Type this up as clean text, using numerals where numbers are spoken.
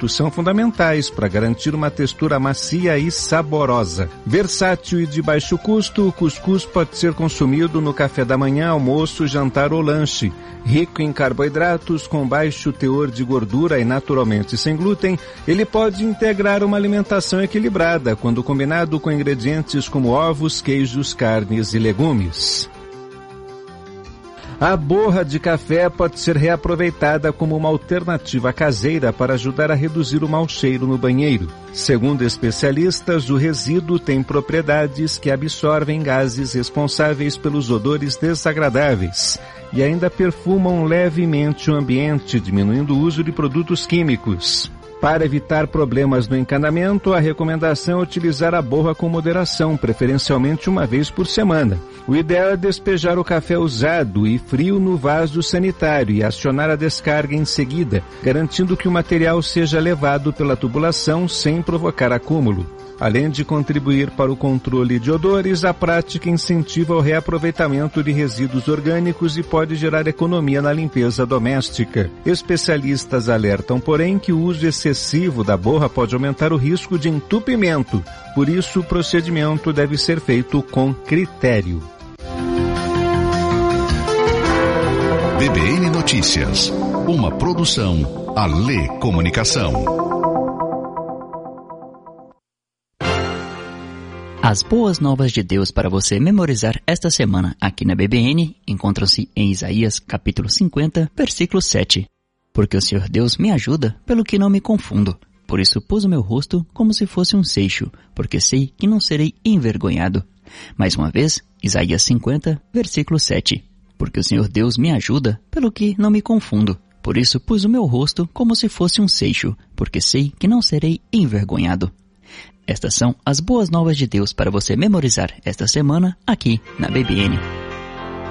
produtos são fundamentais para garantir uma textura macia e saborosa. Versátil e de baixo custo, o cuscuz pode ser consumido no café da manhã, almoço, jantar ou lanche. Rico em carboidratos, com baixo teor de gordura e naturalmente sem glúten, ele pode integrar uma alimentação equilibrada quando combinado com ingredientes como ovos, queijos, carnes e legumes. A borra de café pode ser reaproveitada como uma alternativa caseira para ajudar a reduzir o mau cheiro no banheiro. Segundo especialistas, o resíduo tem propriedades que absorvem gases responsáveis pelos odores desagradáveis e ainda perfumam levemente o ambiente, diminuindo o uso de produtos químicos. Para evitar problemas no encanamento, a recomendação é utilizar a borra com moderação, preferencialmente uma vez por semana. O ideal é despejar o café usado e frio no vaso sanitário e acionar a descarga em seguida, garantindo que o material seja levado pela tubulação sem provocar acúmulo. Além de contribuir para o controle de odores, a prática incentiva o reaproveitamento de resíduos orgânicos e pode gerar economia na limpeza doméstica. Especialistas alertam, porém, que o uso excessivo da borra pode aumentar o risco de entupimento. Por isso, o procedimento deve ser feito com critério. BBN Notícias, uma produção Alê Comunicação. As boas novas de Deus para você memorizar esta semana aqui na BBN encontram-se em Isaías capítulo 50, versículo 7. Porque o Senhor Deus me ajuda, pelo que não me confundo. Por isso pus o meu rosto como se fosse um seixo, porque sei que não serei envergonhado. Mais uma vez, Isaías 50, versículo 7. Porque o Senhor Deus me ajuda, pelo que não me confundo. Por isso pus o meu rosto como se fosse um seixo, porque sei que não serei envergonhado. Estas são as boas novas de Deus para você memorizar esta semana aqui na BBN.